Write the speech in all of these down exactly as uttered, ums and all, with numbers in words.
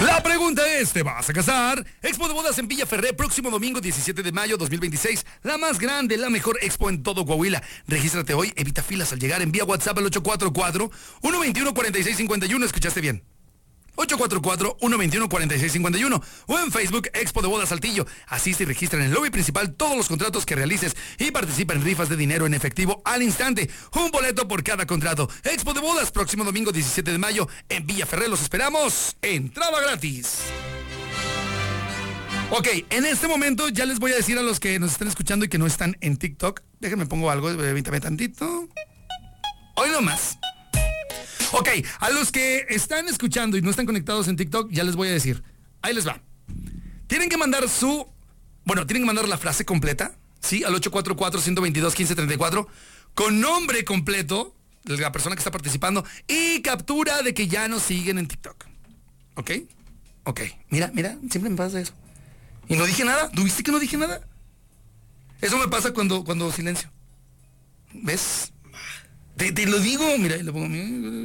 La pregunta es, ¿te vas a casar? Expo de bodas en Villaferré, próximo domingo diecisiete de mayo dos mil veintiséis. La más grande, la mejor expo en todo Coahuila. Regístrate hoy, evita filas al llegar. Envía WhatsApp al ocho cuatro cuatro, uno dos uno, cuatro seis cinco uno. ¿Escuchaste bien? ocho cuatro cuatro, uno dos uno, cuatro seis cinco uno o en Facebook Expo de Bodas Saltillo. Asiste y registra en el lobby principal todos los contratos que realices y participa en rifas de dinero en efectivo al instante. Un boleto por cada contrato. Expo de Bodas, próximo domingo diecisiete de mayo en Villaferré. Los esperamos. Entrada gratis. Ok, en este momento ya les voy a decir a los que nos están escuchando y que no están en TikTok. Déjenme pongo algo, evítame tantito. Hoy no más. Ok, a los que están escuchando y no están conectados en TikTok, ya les voy a decir. Ahí les va. Tienen que mandar su... Bueno, tienen que mandar la frase completa, ¿sí? Al ocho cuatro cuatro, uno dos dos, uno cinco tres cuatro, con nombre completo de la persona que está participando y captura de que ya nos siguen en TikTok. ¿Ok? Ok. Mira, mira, siempre me pasa eso. Y no dije nada. ¿Tuviste que no dije nada? Eso me pasa cuando, cuando silencio. ¿Ves? Te, te lo digo, mira, le pongo...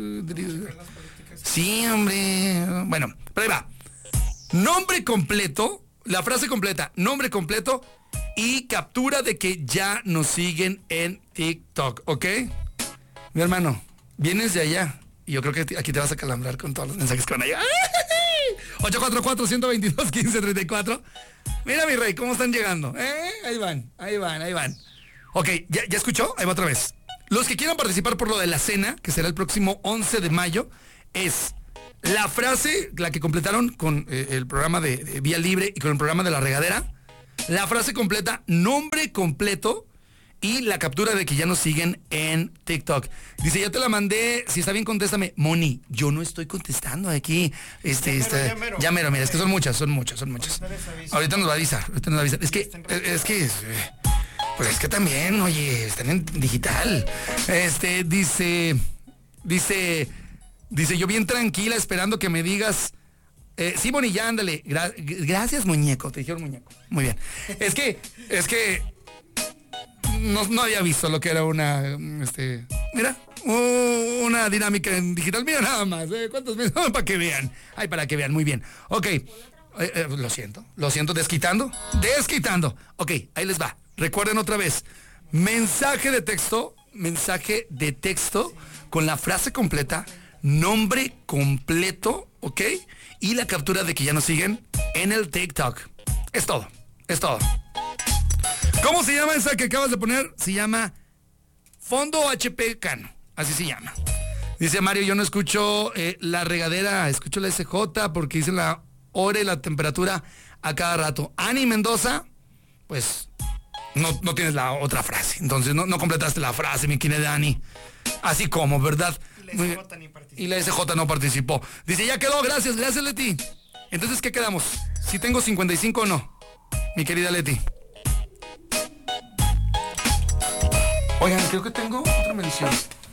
Sí, hombre. Bueno, pero ahí va. Nombre completo, la frase completa, nombre completo y captura de que ya nos siguen en TikTok, ¿ok? Mi hermano, vienes de allá y yo creo que aquí te vas a calambrar con todos los mensajes que van allá. ocho cuatro cuatro, uno dos dos, uno cinco tres cuatro. Mira, mi rey, cómo están llegando. ¿Eh? Ahí van, ahí van, ahí van. Ok, ¿ya, ¿ya escuchó? Ahí va otra vez. Los que quieran participar por lo de la cena, que será el próximo once de mayo, es la frase, la que completaron con eh, el programa de, de Vía Libre y con el programa de La Regadera, la frase completa, nombre completo y la captura de que ya nos siguen en TikTok. Dice, ya te la mandé, si está bien contéstame. Moni, yo no estoy contestando aquí. Este, ya este, mero, ya mero. ya mero, mira, es que son muchas, son muchas, son muchas. Ahorita nos va a avisar, ahorita nos va a avisar. Es que, es que... Eh, Pues es que también, oye, están en digital. Este, dice, dice, dice, yo bien tranquila esperando que me digas, eh, sí, Moni, ya, ándale. Gra- gracias, muñeco, te dijeron muñeco. Muy bien. Es que, es que, no, no había visto lo que era una, este, mira, uh, una dinámica en digital. Mira nada más, ¿eh? ¿Cuántos meses? Para que vean. Ay, para que vean, muy bien. Ok, eh, eh, lo siento, lo siento, desquitando, desquitando. Ok, ahí les va. Recuerden otra vez, mensaje de texto, mensaje de texto con la frase completa, nombre completo, ¿ok? Y la captura de que ya nos siguen en el TikTok. Es todo, es todo. ¿Cómo se llama esa que acabas de poner? Se llama Fondo H P Cano, así se llama. Dice Mario, yo no escucho eh, La Regadera, escucho la S J porque dice la hora y la temperatura a cada rato. Ani Mendoza, pues... No, no tienes la otra frase, entonces no, no completaste la frase, mi querida Dani. Así como, ¿verdad? Y la S J ni participó. Y la S J no participó. Dice, ya quedó, gracias, gracias, Leti. Entonces, ¿qué quedamos? ¿Si tengo cincuenta y cinco o no? Mi querida Leti. Oigan, creo que tengo otra mención.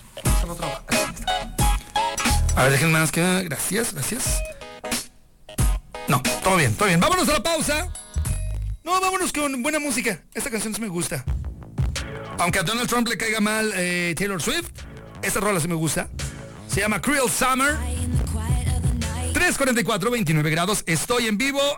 A ver, déjenme más que... Gracias, gracias. No, todo bien, todo bien. Vámonos a la pausa. No, vámonos con buena música. Esta canción sí me gusta. Aunque a Donald Trump le caiga mal eh, Taylor Swift, esta rola sí me gusta. Se llama Cruel Summer. tres cuarenta y cuatro, veintinueve grados. Estoy en vivo